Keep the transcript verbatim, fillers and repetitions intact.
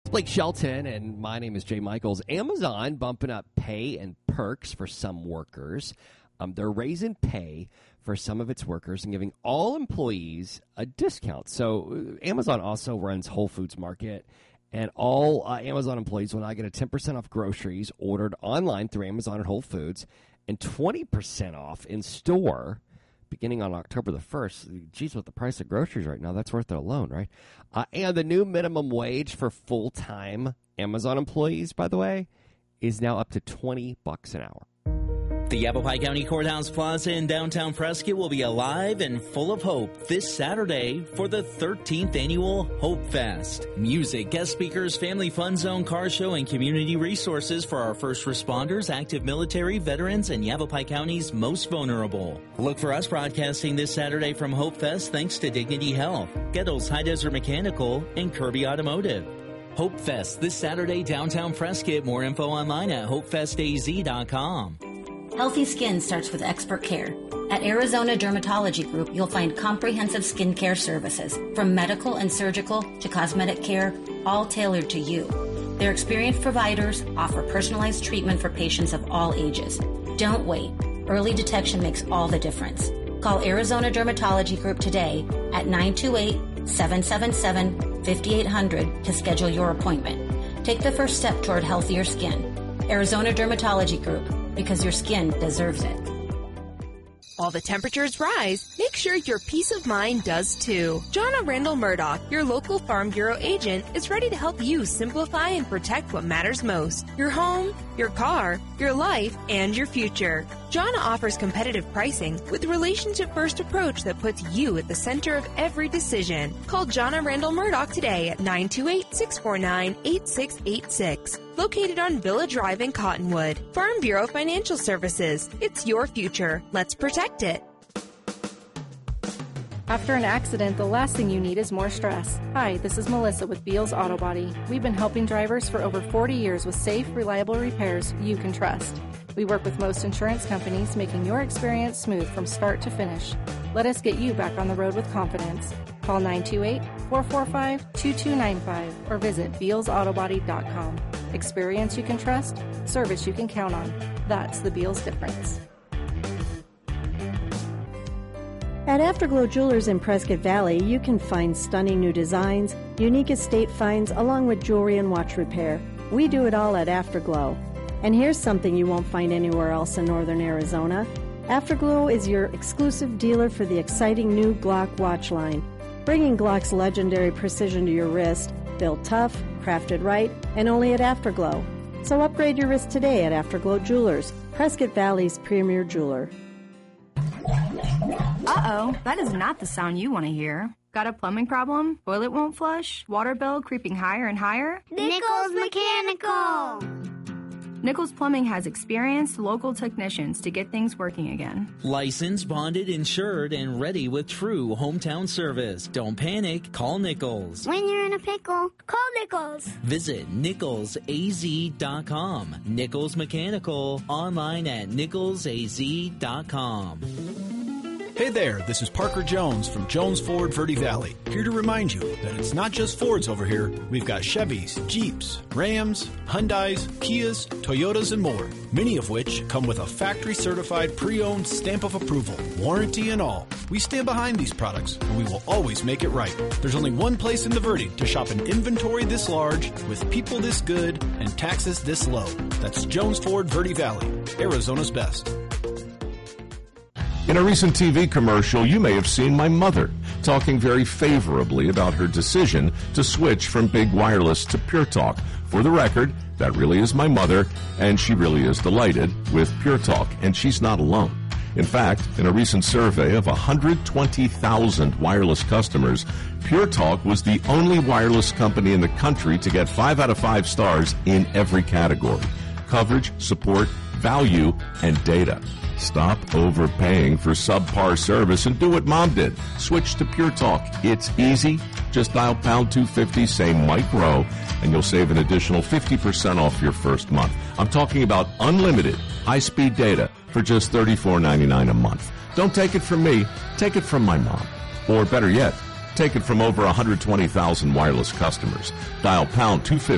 Blake Shelton, and my name is Jay Michaels. Amazon bumping up pay and perks for some workers. Um, they're raising pay for some of its workers and giving all employees a discount. So uh, Amazon also runs Whole Foods Market, and all uh, Amazon employees will now get a ten percent off groceries ordered online through Amazon and Whole Foods, and twenty percent off in store beginning on October the first. Geez, with the price of groceries right now, that's worth it alone, right? Uh, and the new minimum wage for full-time Amazon employees, by the way, is now up to twenty bucks an hour. The Yavapai County Courthouse Plaza in downtown Prescott will be alive and full of hope this Saturday for the thirteenth annual Hope Fest. Music, guest speakers, family fun zone, car show, and community resources for our first responders, active military, veterans, and Yavapai County's most vulnerable. Look for us broadcasting this Saturday from Hope Fest thanks to Dignity Health, Gettle's High Desert Mechanical, and Kirby Automotive. Hope Fest this Saturday downtown Prescott. More info online at hope fest a z dot com. Healthy skin starts with expert care. At Arizona Dermatology Group, you'll find comprehensive skincare services, from medical and surgical to cosmetic care, all tailored to you. Their experienced providers offer personalized treatment for patients of all ages. Don't wait. Early detection makes all the difference. Call Arizona Dermatology Group today at nine two eight, seven seven seven, five eight zero zero to schedule your appointment. Take the first step toward healthier skin. Arizona Dermatology Group, because your skin deserves it. While the temperatures rise, make sure your peace of mind does too. Jonna Randall Murdoch, your local Farm Bureau agent, is ready to help you simplify and protect what matters most: your home, your car, your life, and your future. Jonna offers competitive pricing with a relationship-first approach that puts you at the center of every decision. Call Jonna Randall Murdoch today at nine two eight, six four nine, eight six eight six. Located on Villa Drive in Cottonwood. Farm Bureau Financial Services. It's your future. Let's protect it. After an accident, the last thing you need is more stress. Hi, this is Melissa with Beals Auto Body. We've been helping drivers for over forty years with safe, reliable repairs you can trust. We work with most insurance companies, making your experience smooth from start to finish. Let us get you back on the road with confidence. Call nine two eight, four four five, two two nine five or visit beals auto body dot com. Experience you can trust, service you can count on. That's the Beals difference. At Afterglow Jewelers in Prescott Valley, you can find stunning new designs, unique estate finds, along with jewelry and watch repair. We do it all at Afterglow. And here's something you won't find anywhere else in northern Arizona. Afterglow is your exclusive dealer for the exciting new Glock watch line, bringing Glock's legendary precision to your wrist, built tough, crafted right, and only at Afterglow. So upgrade your wrist today at Afterglow Jewelers, Prescott Valley's premier jeweler. Uh-oh, that is not the sound you want to hear. Got a plumbing problem? Toilet won't flush? Water bill creeping higher and higher? Nichols Mechanical! Nichols Plumbing has experienced local technicians to get things working again. Licensed, bonded, insured, and ready with true hometown service. Don't panic. Call Nichols. When you're in a pickle, call Nichols. Visit nichols a z dot com. Nichols Mechanical. Online at nichols a z dot com. Hey there, this is Parker Jones from Jones Ford Verde Valley, here to remind you that it's not just Fords over here. We've got Chevys, Jeeps, Rams, Hyundais, Kias, Toyotas, and more, many of which come with a factory-certified pre-owned stamp of approval, warranty and all. We stand behind these products, and we will always make it right. There's only one place in the Verde to shop an inventory this large, with people this good, and taxes this low. That's Jones Ford Verde Valley, Arizona's best. In a recent T V commercial, you may have seen my mother talking very favorably about her decision to switch from Big Wireless to Pure Talk. For the record, that really is my mother, and she really is delighted with Pure Talk, and she's not alone. In fact, in a recent survey of one hundred twenty thousand wireless customers, Pure Talk was the only wireless company in the country to get five out of five stars in every category: coverage, support, value, and data. Stop overpaying for subpar service and do what Mom did. Switch to Pure Talk. It's easy. Just dial pound two fifty, say Mike Rowe, and you'll save an additional fifty percent off your first month. I'm talking about unlimited high-speed data for just thirty-four ninety-nine a month. Don't take it from me. Take it from my mom. Or better yet, take it from over one hundred twenty thousand wireless customers. Dial pound two fifty.